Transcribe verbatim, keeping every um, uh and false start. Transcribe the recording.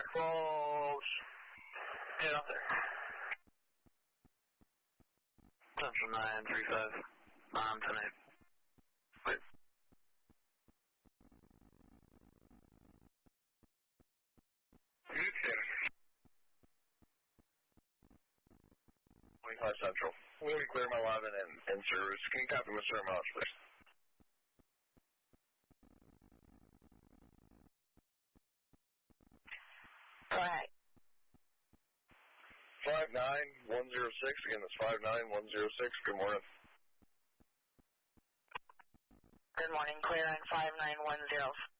Close. Get up there. Central nine three five. Um, tonight. Wait. twenty-five Central. Let me clear my eleven and, and service. Can you copy Mister Mouse, please? Correct. five nine one zero six. Again, that's five nine one zero six. Good morning. Good morning. Clear on five nine one zero